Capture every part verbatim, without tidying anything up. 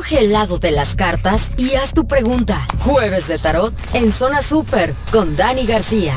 Escoge el lado de las cartas y haz tu pregunta. Jueves de Tarot en Zona Super con Dani García.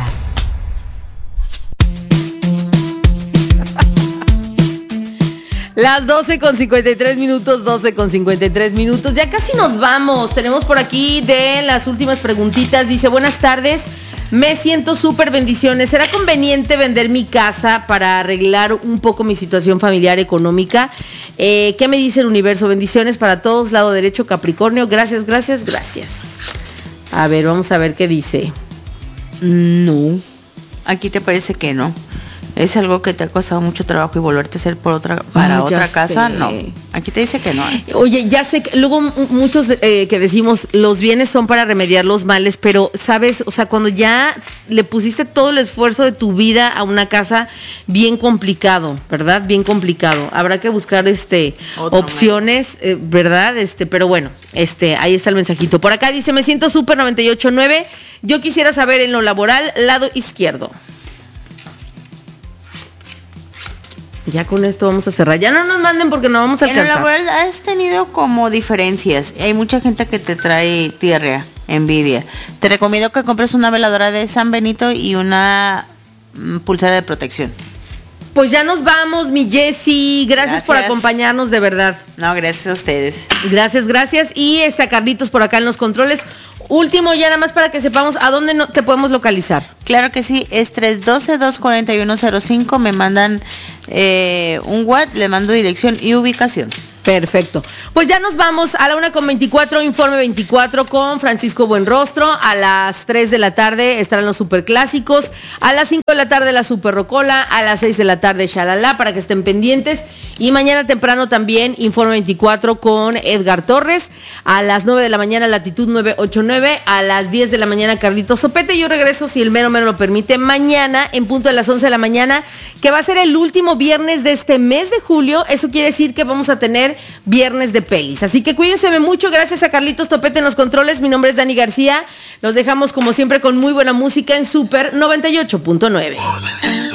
Las doce con cincuenta y tres minutos, doce con cincuenta y tres minutos. Ya casi nos vamos. Tenemos por aquí de las últimas preguntitas. Dice, buenas tardes. Me siento súper bendiciones. ¿Será conveniente vender mi casa para arreglar un poco mi situación familiar económica? Eh, ¿Qué me dice el universo? Bendiciones para todos, lado derecho, Capricornio. Gracias, gracias, gracias. A ver, vamos a ver qué dice. No, aquí te parece que no. ¿Es algo que te ha costado mucho trabajo y volverte a hacer por otra, para Ay, otra casa? Sé. No. Aquí te dice que no. ¿eh? Oye, ya sé que luego muchos eh, que decimos los bienes son para remediar los males, pero sabes, o sea, cuando ya le pusiste todo el esfuerzo de tu vida a una casa, bien complicado, ¿verdad? Bien complicado. Habrá que buscar este Otro opciones, eh, ¿verdad? Este, pero bueno, este, ahí está el mensajito. Por acá dice, me siento súper noventa y ocho nueve. Yo quisiera saber en lo laboral, lado izquierdo. Ya con esto vamos a cerrar. Ya no nos manden porque no vamos a alcanzar. En la laboral has tenido como diferencias. Hay mucha gente que te trae tierra, envidia. Te recomiendo que compres una veladora de San Benito y una mm, pulsera de protección. Pues ya nos vamos, mi Jessy. Gracias, gracias por acompañarnos, de verdad. No, gracias a ustedes. Gracias, gracias. Y está Carlitos por acá en los controles. Último, ya nada más para que sepamos a dónde no, te podemos localizar. Claro que sí, es tres uno dos, dos cuatro uno cero cinco. Me mandan eh, un WhatsApp, le mando dirección y ubicación. Perfecto. Pues ya nos vamos a la una con veinticuatro, Informe veinticuatro con Francisco Buenrostro. A las tres de la tarde estarán los superclásicos. A las cinco de la tarde la Super Rocola. A las seis de la tarde Shalala, para que estén pendientes. Y mañana temprano también Informe veinticuatro con Edgar Torres. A las nueve de la mañana Latitud novecientos ochenta y nueve. A las diez de la mañana Carlitos Sopete. Yo regreso, si el mero mero lo permite, mañana en punto de las once de la mañana, que va a ser el último viernes de este mes de julio. Eso quiere decir que vamos a tener viernes de pelis. Así que cuídense mucho. Gracias a Carlitos Topete en los controles. Mi nombre es Dani García. Los dejamos como siempre con muy buena música en Super noventa y ocho punto nueve.